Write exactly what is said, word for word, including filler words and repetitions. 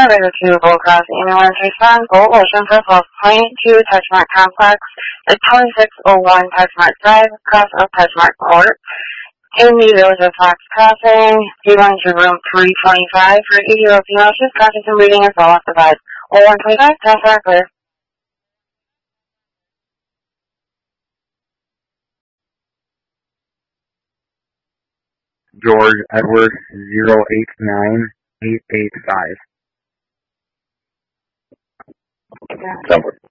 elevator to Gold Cross Ambulance Response, Gold Ocean for twelve point two, Touchmark Complex, at twenty-six oh one Touchmark Drive, cross of Touchmark Court. In the Village of Fox Crossing, he went to room three twenty-five for E U O P notice, conscious and bleeding as well as the vibe. oh one twenty-five, Touchmark clear. George Edward zero eight nine eight eight five. Yeah.